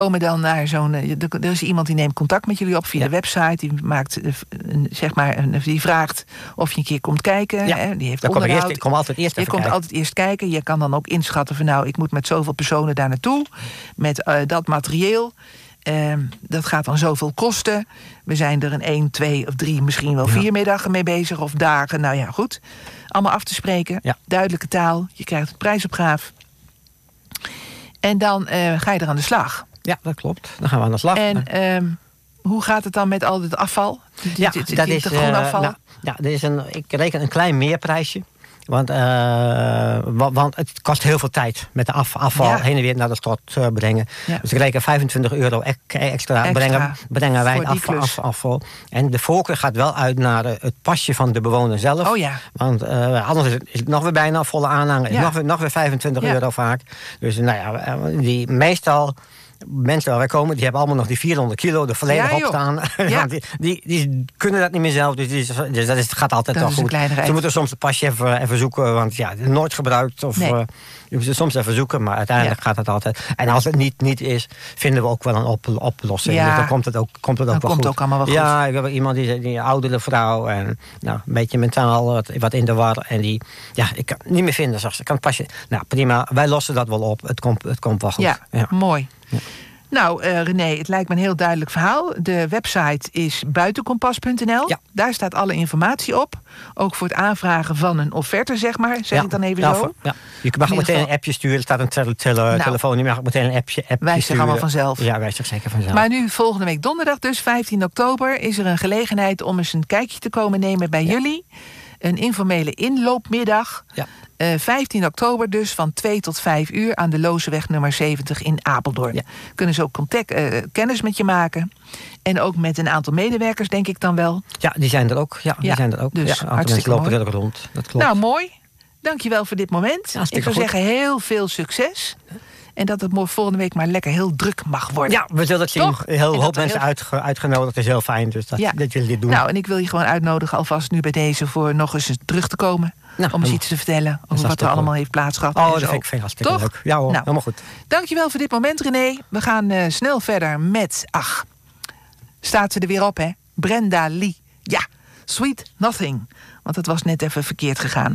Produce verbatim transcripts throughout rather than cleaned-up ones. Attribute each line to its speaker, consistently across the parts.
Speaker 1: komen dan naar zo'n. Er is iemand die neemt contact met jullie op via
Speaker 2: ja.
Speaker 1: de website. Die maakt, een, zeg maar, een, die vraagt of je een keer komt kijken.
Speaker 2: Ja.
Speaker 1: Hè, die heeft
Speaker 2: Dan
Speaker 1: onderhoud.
Speaker 2: kom je, eerst, kom altijd eerst
Speaker 1: je
Speaker 2: even
Speaker 1: komt
Speaker 2: kijken.
Speaker 1: altijd eerst kijken. Je kan dan ook inschatten van nou, ik moet met zoveel personen daar naartoe. Met uh, dat materieel. Uh, dat gaat dan zoveel kosten. We zijn er een één, twee of drie, misschien wel vier ja. middagen mee bezig. Of dagen, nou ja, goed. Allemaal af te spreken.
Speaker 2: Ja.
Speaker 1: Duidelijke taal. Je krijgt het prijsopgaaf. En dan uh, ga je er aan de slag.
Speaker 2: Ja, dat klopt. Dan gaan we aan de slag.
Speaker 1: En um, hoe gaat het dan met al dit afval? Die,
Speaker 2: ja,
Speaker 1: die, die,
Speaker 2: dat
Speaker 1: die,
Speaker 2: is,
Speaker 1: de groen afval?
Speaker 2: Uh, nou, ja, er is een, ik reken een klein meerprijsje. Want, uh, want het kost heel veel tijd met de af, afval ja. heen en weer naar de stort uh, brengen. Ja. Dus ik reken vijfentwintig euro extra, extra brengen, brengen wij het af, af, afval. En de voorkeur gaat wel uit naar uh, het pasje van de bewoner zelf.
Speaker 1: Oh ja.
Speaker 2: Want uh, anders is het, is het nog weer bijna volle aanhanger.
Speaker 1: Ja.
Speaker 2: Nog, weer, nog weer vijfentwintig ja. euro vaak. Dus nou ja, die meestal... Mensen waar wij komen, die hebben allemaal nog die vierhonderd kilo er volledig ja, op staan. Ja. die, die, die kunnen dat niet meer zelf, dus, die, dus dat is, gaat altijd wel goed. Ze moeten soms het pasje even, even zoeken, want ja, nooit gebruikt. Of, nee. uh, je moet het soms even zoeken, maar uiteindelijk ja. gaat het altijd. En als het niet, niet is, vinden we ook wel een op, oplossing.
Speaker 1: Ja.
Speaker 2: Dus dan komt het ook, komt het ook
Speaker 1: dan
Speaker 2: wel
Speaker 1: komt
Speaker 2: goed.
Speaker 1: Ook allemaal wel goed.
Speaker 2: Ja, ik heb iemand, die, die een oudere vrouw, en nou, een beetje mentaal wat, wat in de war. En die, ja, ik kan het niet meer vinden, zag ze. Ik kan het pasje. Nou, prima, wij lossen dat wel op. Het komt, het komt wel goed.
Speaker 1: Ja,
Speaker 2: ja.
Speaker 1: mooi.
Speaker 2: Ja.
Speaker 1: Nou, uh, René, het lijkt me een heel duidelijk verhaal. De website is buitenkompas punt n l.
Speaker 2: Ja.
Speaker 1: Daar staat alle informatie op. Ook voor het aanvragen van een offerte, zeg maar. Zeg
Speaker 2: ja.
Speaker 1: ik dan even
Speaker 2: ja,
Speaker 1: zo?
Speaker 2: Voor, ja. Je mag meteen geval... een appje sturen. Er staat een tele tele nou, telefoon. Je mag meteen een appje, appje
Speaker 1: wijst
Speaker 2: sturen.
Speaker 1: zich allemaal vanzelf.
Speaker 2: Ja, wijst zich zeker vanzelf.
Speaker 1: Maar nu, volgende week donderdag dus, vijftien oktober... is er een gelegenheid om eens een kijkje te komen nemen bij ja. jullie. Een informele inloopmiddag.
Speaker 2: Ja.
Speaker 1: Uh, vijftien oktober dus, van twee tot vijf uur... aan de Lozeweg nummer zeventig in Apeldoorn. Ja. Kunnen ze ook contact, uh, kennis met je maken. En ook met een aantal medewerkers, denk ik dan wel.
Speaker 2: Ja, die zijn er ook. Ja, die
Speaker 1: ja,
Speaker 2: zijn er ook.
Speaker 1: Dus
Speaker 2: ja,
Speaker 1: hartstikke
Speaker 2: lopen
Speaker 1: mooi.
Speaker 2: er rond. Dat klopt.
Speaker 1: Nou, mooi. Dankjewel voor dit moment.
Speaker 2: Ja,
Speaker 1: ik zou
Speaker 2: goed.
Speaker 1: zeggen, heel veel succes. En dat het volgende week maar lekker heel druk mag worden.
Speaker 2: Ja, we zullen het zien.
Speaker 1: Toch?
Speaker 2: Heel hoop mensen heel... uitge uitgenodigd. Dat is heel fijn dus dat,
Speaker 1: ja.
Speaker 2: dat jullie dit doen.
Speaker 1: Nou, en ik wil je gewoon uitnodigen alvast nu bij deze... voor nog eens terug te komen. Nou, om eens iets te vertellen over wat er allemaal leuk. heeft plaatsgehad.
Speaker 2: Oh, dat vind ik, vind ik hartstikke
Speaker 1: Toch?
Speaker 2: leuk. Ja hoor,
Speaker 1: nou,
Speaker 2: helemaal goed.
Speaker 1: Dankjewel voor dit moment, René. We gaan uh, snel verder met... Ach, staat ze er weer op, hè? Brenda Lee. Ja, Sweet Nothing. Want het was net even verkeerd gegaan.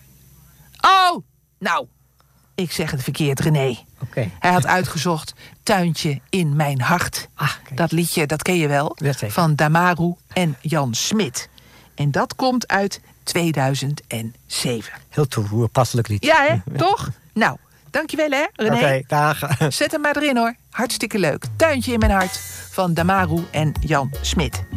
Speaker 1: Oh, nou... Ik zeg het verkeerd, René.
Speaker 2: Okay.
Speaker 1: Hij had uitgezocht Tuintje in mijn hart.
Speaker 2: Ah,
Speaker 1: dat liedje, dat ken je wel. Van Damaru en Jan Smit. En dat komt uit tweeduizend zeven.
Speaker 2: Heel toepasselijk lied.
Speaker 1: Ja, hè? Toch? Nou, dankjewel, hè, René.
Speaker 2: Oké, okay, dag.
Speaker 1: Zet hem maar erin, hoor. Hartstikke leuk. Tuintje in mijn hart van Damaru en Jan Smit.